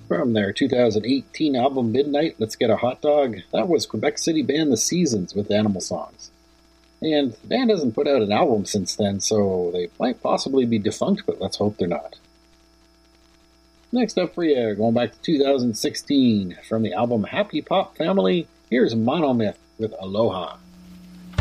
From their 2018 album Midnight, Let's Get a Hot Dog, that was Quebec City band The Seasons with Animal Songs. And the band hasn't put out an album since then, so they might possibly be defunct, but let's hope they're not. Next up for you, going back to 2016, from the album Happy Pop Family, here's Monomyth with Aloha.